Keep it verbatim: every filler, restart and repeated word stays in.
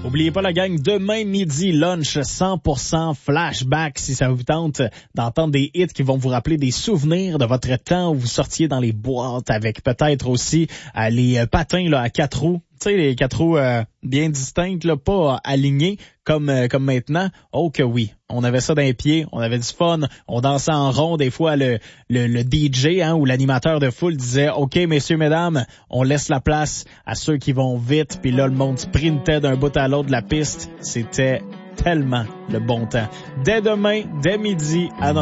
Oubliez pas la gang, demain midi, lunch cent pour cent flashback si ça vous tente d'entendre des hits qui vont vous rappeler des souvenirs de votre temps où vous sortiez dans les boîtes avec peut-être aussi euh, les patins là, à quatre roues. Tu sais, les quatre roues euh, bien distinctes, là, pas euh, alignées comme euh, comme maintenant. Oh que oui, on avait ça dans les pieds, on avait du fun, on dansait en rond. Des fois, le le, le D J hein, ou l'animateur de foule disait « OK, messieurs, mesdames, on laisse la place à ceux qui vont vite. » Puis là, le monde sprintait d'un bout à l'autre de la piste. C'était tellement le bon temps. Dès demain, dès midi, à